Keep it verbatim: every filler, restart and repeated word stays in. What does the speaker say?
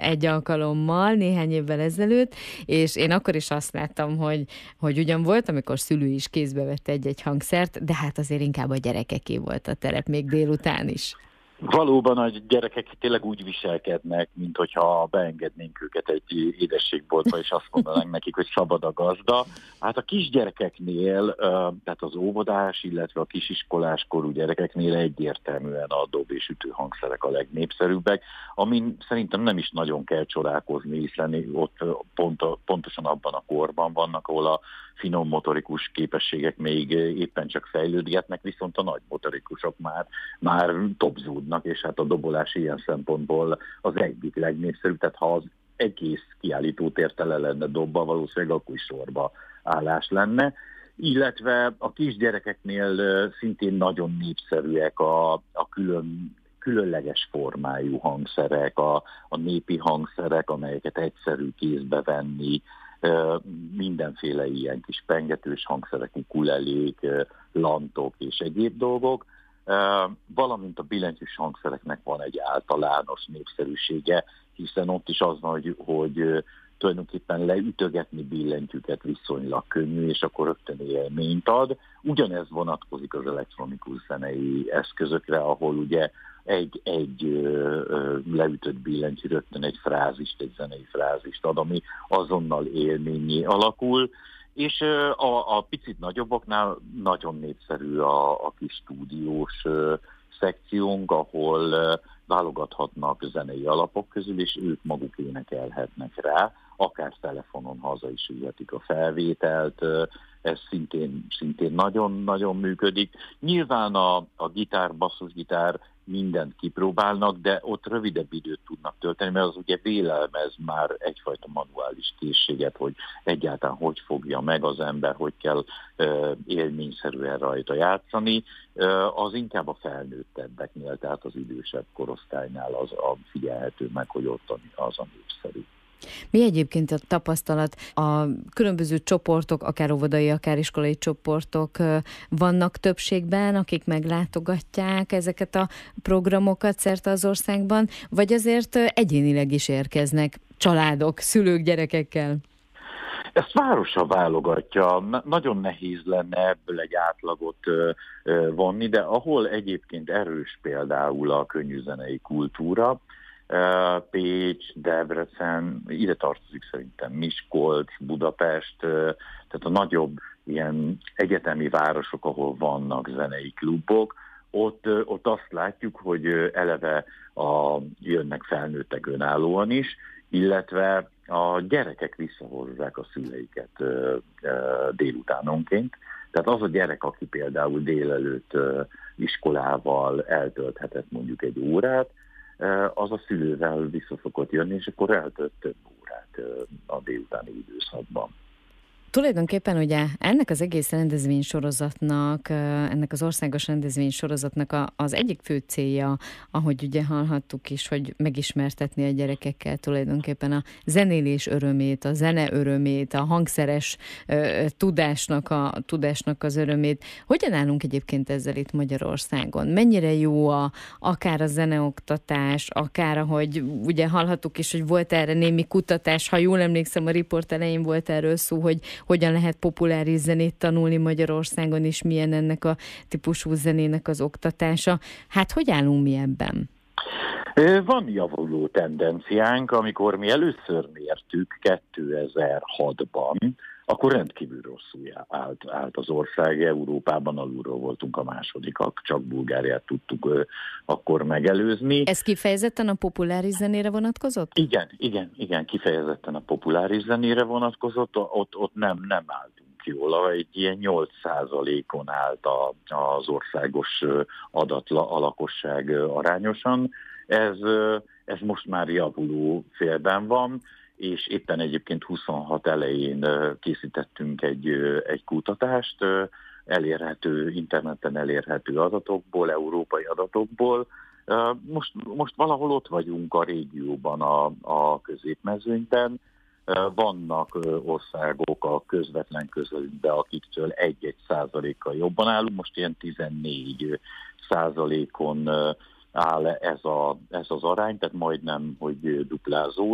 egy alkalommal, néhány évvel ezelőtt, és én akkor is azt láttam, hogy, hogy ugyan volt, amikor szülő is kézbe vett egy-egy hangszert, de hát azért inkább a gyerekeké volt a terep még délután is. Valóban a gyerekek tényleg úgy viselkednek, mint hogyha beengednénk őket egy édességboltba, és azt mondanánk nekik, hogy szabad a gazda. Hát a kisgyerekeknél, tehát az óvodás, illetve a kisiskolás korú gyerekeknél egyértelműen a dob és ütő hangszerek a legnépszerűbbek, amin szerintem nem is nagyon kell csodálkozni, hiszen ott pont, pontosan abban a korban vannak, ahol a finom motorikus képességek még éppen csak fejlődgetnek, viszont a nagy motorikusok már, már topzódnak, és hát a dobolás ilyen szempontból az egyik legnépszerűbb, tehát ha az egész kiállítótér tele lenne dobba, valószínűleg akkor is sorba állás lenne. Illetve a kisgyerekeknél szintén nagyon népszerűek a, a külön különleges formájú hangszerek, a, a népi hangszerek, amelyeket egyszerű kézbe venni, mindenféle ilyen kis pengetős hangszerek, ukulelék, lantok és egyéb dolgok, valamint a billentyűs hangszereknek van egy általános népszerűsége, hiszen ott is az van, hogy, hogy tulajdonképpen leütögetni billentyűket viszonylag könnyű, és akkor rögtön élményt ad. Ugyanez vonatkozik az elektronikus zenei eszközökre, ahol ugye egy, egy ö, ö, leütött billentyű rögtön egy frázist, egy zenei frázist ad, ami azonnal élményé alakul, és ö, a, a picit nagyobbaknál nagyon népszerű a, a kis stúdiós ö, szekciónk, ahol ö, válogathatnak zenei alapok közül, és ők maguk énekelhetnek rá, akár telefonon haza is ülhetik a felvételt, ö, ez szintén, szintén nagyon-nagyon működik. Nyilván a, a gitár, basszusgitár mindent kipróbálnak, de ott rövidebb időt tudnak tölteni, mert az ugye vélelmez már egyfajta manuális készséget, hogy egyáltalán hogy fogja meg az ember, hogy kell uh, élményszerűen rajta játszani. Uh, az inkább a felnőttebbeknél, tehát az idősebb korosztálynál az a figyelhető meg, hogy ott az a népszerű. Mi egyébként a tapasztalat? A különböző csoportok, akár óvodai, akár iskolai csoportok vannak többségben, akik meglátogatják ezeket a programokat szerte az országban, vagy azért egyénileg is érkeznek családok, szülők, gyerekekkel? Ezt városa válogatja. Nagyon nehéz lenne ebből egy átlagot vonni, de ahol egyébként erős például a könnyűzenei kultúra, Pécs, Debrecen, ide tartozik szerintem Miskolc, Budapest, tehát a nagyobb ilyen egyetemi városok, ahol vannak zenei klubok, ott, ott azt látjuk, hogy eleve a, jönnek felnőttek önállóan is, illetve a gyerekek visszahozzák a szüleiket délutánonként. Tehát az a gyerek, aki például délelőtt iskolával eltölthetett mondjuk egy órát, az a szülővel vissza szokott jönni, és akkor eltölt több órát a délutáni időszakban. Tulajdonképpen ugye ennek az egész rendezvénysorozatnak, ennek az országos rendezvénysorozatnak a, az egyik fő célja, ahogy ugye hallhattuk is, hogy megismertetni a gyerekekkel tulajdonképpen a zenélés örömét, a zene örömét, a hangszeres uh, tudásnak, a, tudásnak az örömét. Hogyan állunk egyébként ezzel itt Magyarországon? Mennyire jó a, akár a zeneoktatás, akár ahogy ugye hallhattuk is, hogy volt erre némi kutatás, ha jól emlékszem, a riport elején volt erről szó, hogy hogyan lehet populáris zenét tanulni Magyarországon, és milyen ennek a típusú zenének az oktatása. Hát hogy állunk mi ebben? Van javuló tendenciánk, amikor mi először mértük kétezer-hatban, akkor rendkívül rosszul állt, állt az ország. Európában alulról voltunk a másodikak, csak Bulgáriát tudtuk akkor megelőzni. Ez kifejezetten a populáris zenére vonatkozott? Igen, igen, igen, kifejezetten a populáris zenére vonatkozott, ott, ott nem, nem álltunk jól, egy ilyen nyolc százalékon állt a, az országos adatla, a lakosság arányosan. Ez, ez most már javuló félben van, és éppen egyébként huszonhat elején készítettünk egy, egy kutatást, elérhető, interneten elérhető adatokból, európai adatokból. Most, most valahol ott vagyunk a régióban, a, a középmezőnyben. Vannak országok a közvetlen közelünkben, akiktől egy-egy százalékkal jobban állunk, most ilyen tizennégy százalékon áll ez, a, ez az arány, tehát majdnem, hogy duplázó.